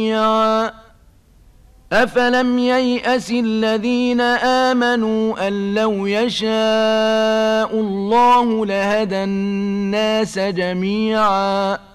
أفلم ييأس الذين آمنوا أن لو يشاء الله لهدى الناس جميعا